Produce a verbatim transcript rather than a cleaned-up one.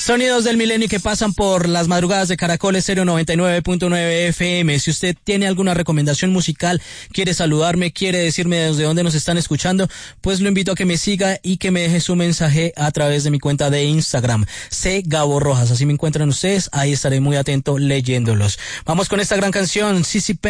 Sonidos del Milenio que pasan por las madrugadas de Caracol Estéreo noventa y nueve punto nueve F M. Si usted tiene alguna recomendación musical, quiere saludarme, quiere decirme desde dónde nos están escuchando, pues lo invito a que me siga y que me deje su mensaje a través de mi cuenta de Instagram, C Gabo Rojas. Así me encuentran ustedes, ahí estaré muy atento leyéndolos. Vamos con esta gran canción, Sissy Pen.